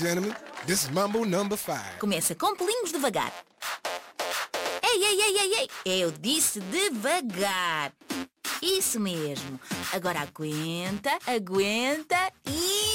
gentlemen, this is Mambo number 5. Começa com pulinhos devagar. Ei, ei, ei, ei, ei. Eu disse devagar. Isso mesmo. Agora aguenta, aguenta e...